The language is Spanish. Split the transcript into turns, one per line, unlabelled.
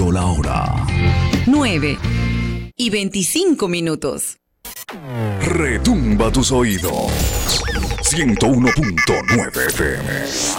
Marcando la hora.
9:25.
Retumba tus oídos. 101.9 FM.